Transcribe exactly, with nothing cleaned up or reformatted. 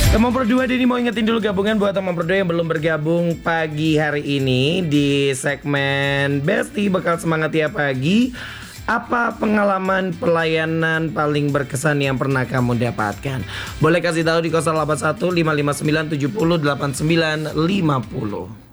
Teman Pro dua ini mau ingetin dulu gabungan buat teman Pro dua yang belum bergabung pagi hari ini di segmen Besti Bekal Semangat Tiap Pagi. Apa pengalaman pelayanan paling berkesan yang pernah kamu dapatkan? Boleh kasih tahu di nol delapan satu lima lima sembilan tujuh nol delapan sembilan lima nol.